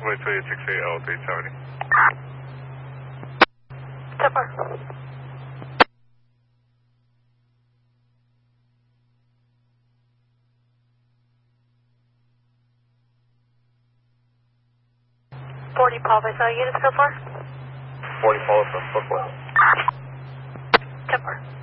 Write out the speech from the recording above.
Escalade 2868L 370. Tipper. Forty Paul, I saw units so far. 40 follow from Brooklyn. Tipper.